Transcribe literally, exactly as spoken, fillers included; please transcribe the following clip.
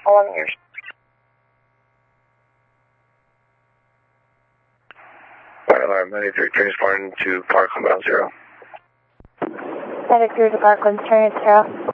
eleven years. Alarm ninety-three, transporting to Parkland, Zero. ninety-three to Parkland, turn it zero.